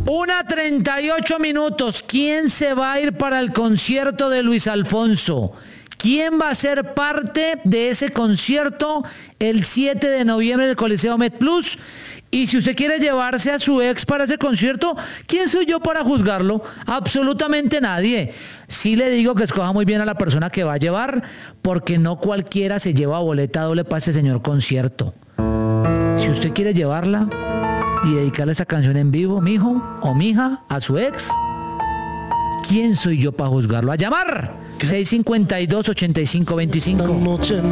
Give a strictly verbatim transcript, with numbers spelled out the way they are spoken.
Una treinta y ocho minutos. ¿Quién se va a ir para el concierto de Luis Alfonso? ¿Quién va a ser parte de ese concierto el siete de noviembre en el Coliseo MedPlus? Y si usted quiere llevarse a su ex para ese concierto, ¿quién soy yo para juzgarlo? Absolutamente nadie. Sí le digo que escoja muy bien a la persona que va a llevar, porque no cualquiera se lleva boleta doble para ese señor concierto. Si usted quiere llevarla y dedicarle esa canción en vivo, mijo o mija, a su ex, ¿quién soy yo para juzgarlo? A llamar seis cinco dos, ocho cinco dos cinco.